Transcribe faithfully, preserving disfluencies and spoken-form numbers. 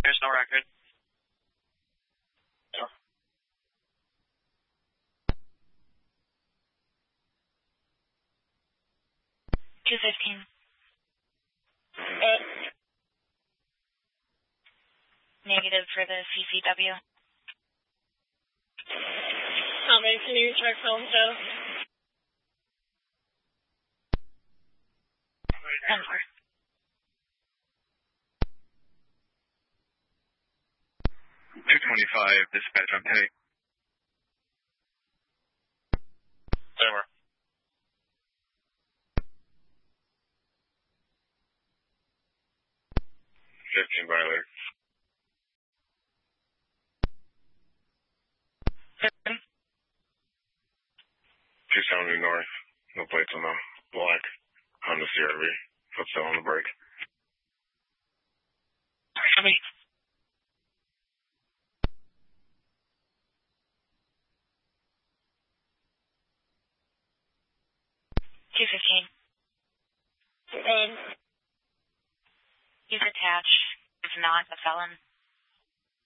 There's no record. two fifteen. Uh, Negative for the C C W. how many can you check film show? ten four. two twenty-five, dispatch on tape. Over. fifteen Violator. two seventy north, no plates on the black Honda C R V, foot still on the brake. How many? two fifteen. Um, He's attached. If not, a felon.